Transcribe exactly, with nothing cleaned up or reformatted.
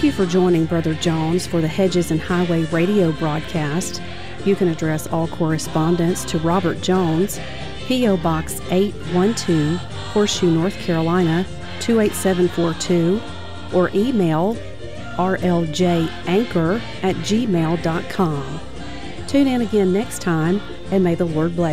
Thank you for joining Brother Jones for the Hedges and Highway radio broadcast. You can address all correspondence to Robert Jones, P O. Box eight one two, Horseshoe, North Carolina, two eight seven four two, or email r l j anchor at gmail dot com. Tune in again next time, and may the Lord bless